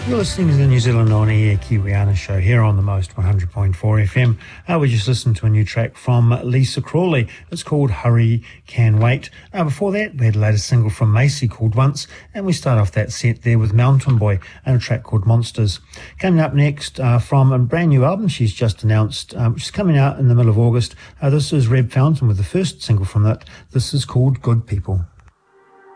You're listening to the New Zealand On Air Kiwiana show here on the Most 100.4 FM. We just listened to a new track from Lisa Crawley. It's called Hurry Can Wait. Before that, we had the latest single from Macy called Once, and we start off that set there with Mountain Boy and a track called Monsters. Coming up next from a brand new album she's just announced, which is coming out in the middle of August. This is Reb Fountain with the first single from that. This is called Good People.